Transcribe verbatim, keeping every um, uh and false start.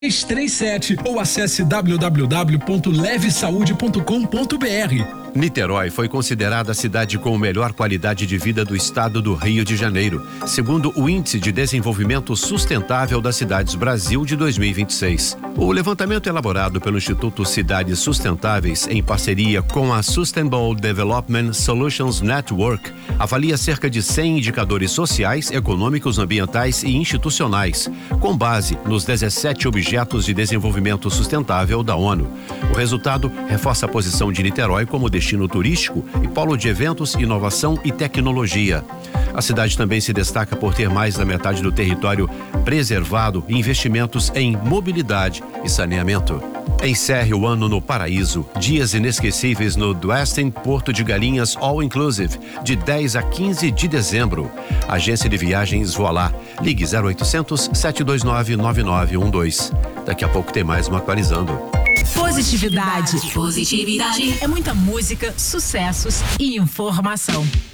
três três sete ou acesse w w w ponto leve saúde ponto com ponto b r. Niterói foi considerada a cidade com melhor qualidade de vida do estado do Rio de Janeiro, segundo o Índice de Desenvolvimento Sustentável das Cidades Brasil de dois mil e vinte e seis. O levantamento elaborado pelo Instituto Cidades Sustentáveis em parceria com a Sustainable Development Solutions Network avalia cerca de cem indicadores sociais, econômicos, ambientais e institucionais, com base nos dezessete objetos de desenvolvimento sustentável da ONU. O resultado reforça a posição de Niterói como destino turístico e polo de eventos, inovação e tecnologia. A cidade também se destaca por ter mais da metade do território preservado e investimentos em mobilidade e saneamento. Encerre o ano no paraíso. Dias inesquecíveis no Westin Porto de Galinhas All Inclusive, de dez a quinze de dezembro. Agência de Viagens Voilá. Ligue zero oitocentos, sete dois nove, nove nove um dois. Daqui a pouco tem mais um Atualizando. Positividade. Positividade. É muita música, sucessos e informação.